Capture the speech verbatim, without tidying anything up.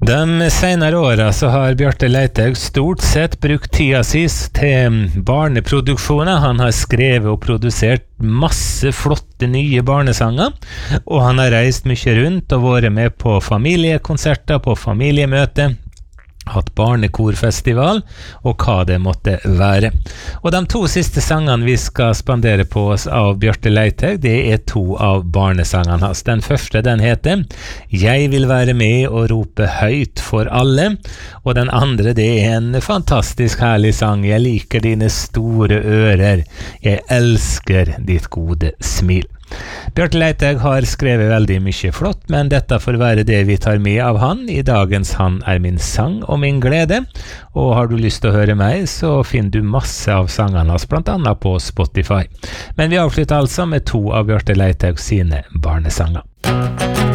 De senere årene så har Bjarte Leithaug stort sett brukt tida sis til barneproduksjoner. Han har skrevet og produsert masse flotte nye barnesanger, og han har reist mye rundt og vært med på familiekonserter, på familiemøte, hatt barnekorfestival, og hva det måtte være. Og de to siste sangene vi skal spandere på oss av Bjarte Leithaug, det er to av barnesangene hans. Den første, den heter «Jeg vil være med og rope høyt for alle», og den andre, det er en fantastisk herlig sang. «Jeg liker dine store ører, jeg elsker ditt gode smil». Bjarte Leithaug har skrevet veldig mye flott, men dette får være det vi tar med av han i dagens Han er min sang og min glede. Og har du lyst til å høre meg, så finner du masse av sangene hans, blant annet på Spotify. Men vi avslutter altså med to av Bjarte Leithaug sine barnesanger.